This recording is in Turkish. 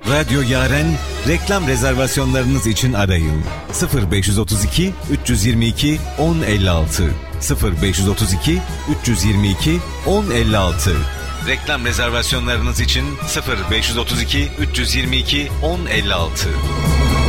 Radyo Yaren reklam rezervasyonlarınız için arayın. 0532 322 1056 0532 322 1056. Reklam rezervasyonlarınız için 0532 322 1056.